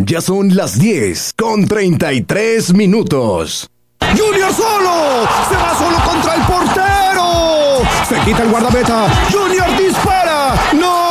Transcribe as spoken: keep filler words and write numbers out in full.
Ya son las diez con treinta y tres minutos. ¡Junior solo! ¡Se va solo contra el portero! ¡Se quita el guardameta! ¡Junior dispara! ¡No!